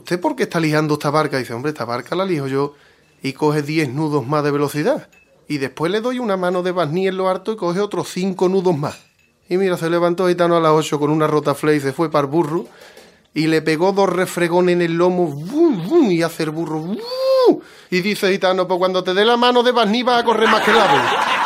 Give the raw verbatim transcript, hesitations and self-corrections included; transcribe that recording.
¿usted por qué está lijando esta barca? Dice, hombre, esta barca la lijo yo. Y coge diez nudos más de velocidad. Y después le doy una mano de barniz en lo harto y coge otros cinco nudos más. Y mira, se levantó Gitano a las ocho con una rotaflea y se fue para el burro. Y le pegó dos refregones en el lomo. ¡Bum, bum! Y hace el burro. ¡Bum! Y dice Gitano, pues cuando te dé la mano de barniz vas a correr más que el ave.